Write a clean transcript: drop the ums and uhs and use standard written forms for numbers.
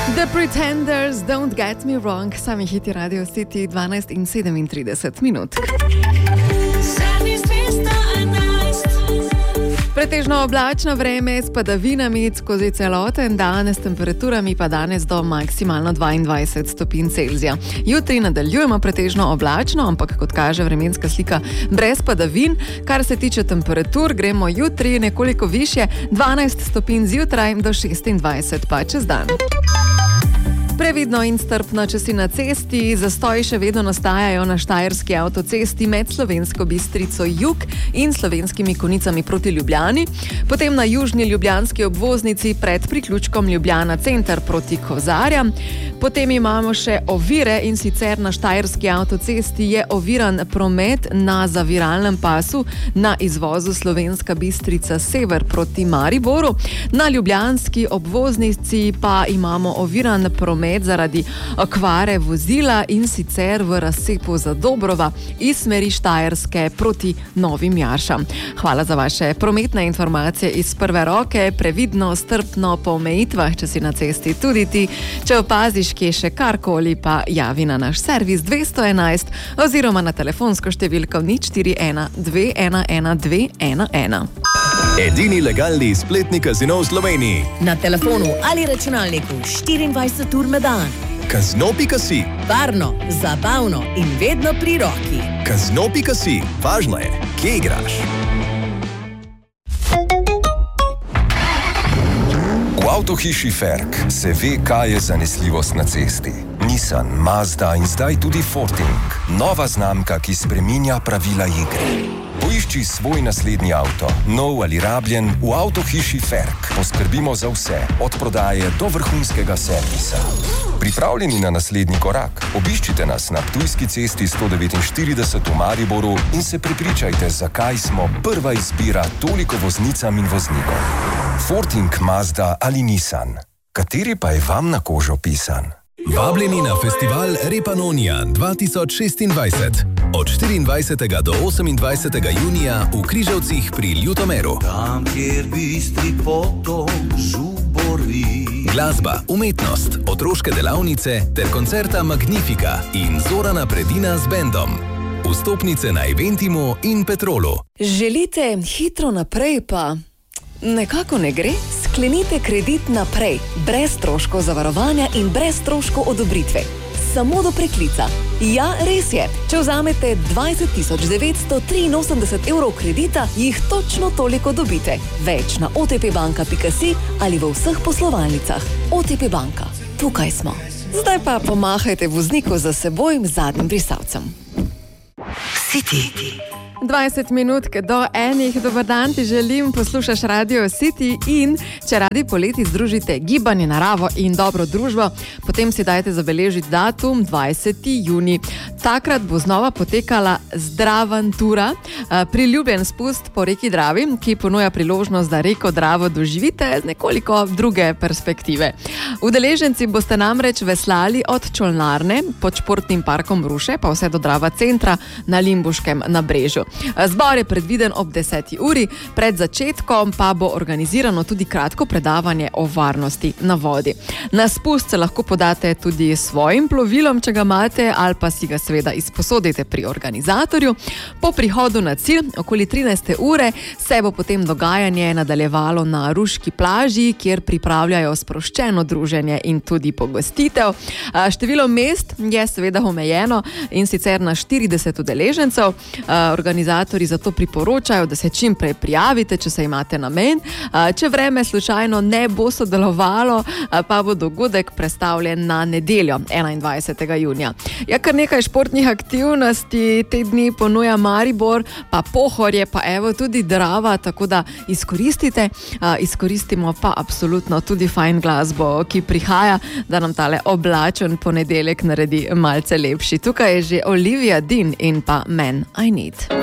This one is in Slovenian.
The Pretenders, Don't Get Me Wrong, sami hiti Radio City, 12 in 37 minut. Pretežno oblačno vreme s padavinami skozi celoten dan, s temperaturami pa danes do maksimalno 22 stopinj Celzija. Jutri nadaljujemo pretežno oblačno, ampak kot kaže vremenska slika, brez padavin. Kar se tiče temperatur, gremo jutri nekoliko višje, 12 stopinj zjutraj do 26 pa čez dan. Previdno in strpno, če si na cesti, zastoji še vedno nastajajo na štajerski avtocesti med Slovensko Bistrico jug in Slovenskimi Konjicami proti Ljubljani, potem na južni ljubljanski obvoznici pred priključkom Ljubljana center proti Kozarjam, potem imamo še ovire in sicer na štajerski avtocesti je oviran promet na zaviralnem pasu na izvozu Slovenska Bistrica sever proti Mariboru, na ljubljanski obvoznici pa imamo oviran promet zaradi okvare vozila in sicer v razcepu Zadobrova iz smeri Štajerske proti Novim Jaršam. Hvala za vaše prometne informacije iz prve roke, previdno, strpno po omejitvah, če si na cesti tudi ti. Če opaziš, kje še karkoli, pa javi na naš servis 211 oziroma na telefonsko številko 041 211 211. Edini legalni spletni kazino v Sloveniji. Na telefonu ali računalniku 24 ur na dan. Kazino.si. Varno, zabavno in vedno pri roki. Kazino.si. Važno je, kje igraš. V avtohiši Ferk se ve, kaj je zanesljivost na cesti. Nissan, Mazda in zdaj tudi Forting. Nova znamka, ki spreminja pravila igre. Poišči svoj naslednji avto, nov ali rabljen, v avtohiši Ferk. Poskrbimo za vse, od prodaje do vrhunskega servisa. Pripravljeni na naslednji korak? Obiščite nas na Ptujski cesti 149 v Mariboru in se prepričajte, zakaj smo prva izbira toliko voznicam in voznikom. Forting, Mazda ali Nissan. Kateri pa je vam na kožo pisan? Vabljeni na festival Repanonija 2026. Od 24. do 28. junija v Križevcih pri Ljutomeru. Tam, kjer bistri potom žuborvi. Glasba, umetnost, otroške delavnice ter koncerta Magnifika in Zorana Predina z bendom. Vstopnice na Eventimu in Petrolu. Želite hitro naprej, pa nekako ne gre? Sklenite kredit naprej, brez stroškov zavarovanja in brez stroškov odobritve. Samo do preklica. Ja, res je. Če vzamete 20.983 evrov kredita, jih točno toliko dobite. Več na otpbanka.si ali v vseh poslovalnicah. OTP banka. Tukaj smo. Zdaj pa pomahajte vozniku za seboj zadnjim brisalcem. City. 20 minutk do enih. Dobar dan, ti želim, poslušaš Radio City in če radi poleti združite gibanje, naravo in dobro družbo, potem si dajte zabeležiti datum 20. juni. Takrat bo znova potekala Zdravantura, priljubljen spust po reki Dravi, ki ponuja priložnost, da reko Dravo doživite z nekoliko druge perspektive. Udeleženci boste namreč veslali od Čolnarne pod športnim parkom Ruše, pa vse do Drava centra na Limbuškem nabrežju. Zbor je predviden ob 10. uri, pred začetkom pa bo organizirano tudi kratko predavanje o varnosti na vodi. Na spust se lahko podate tudi s svojim plovilom, če ga imate, ali pa si ga seveda izposodite pri organizatorju. Po prihodu na cilj, okoli 13. ure, se bo potem dogajanje nadaljevalo na Ruški plaži, kjer pripravljajo sproščeno druženje in tudi pogostitev. Število mest je seveda omejeno in sicer na 40 udeležencev. Organizatorji zato priporočajo, da se čim prej prijavite, če se imate namen. Če vreme slučajno ne bo sodelovalo, pa bo dogodek prestavljen na nedeljo, 21. junija. Ja, kar nekaj športnih aktivnosti te dni ponuja Maribor, pa Pohorje, pa evo tudi Drava, tako da izkoristimo pa absolutno tudi fajn glasbo, ki prihaja, da nam tale oblačen ponedeljek naredi malce lepši. Tukaj je že Olivia Dean in pa Man I Need.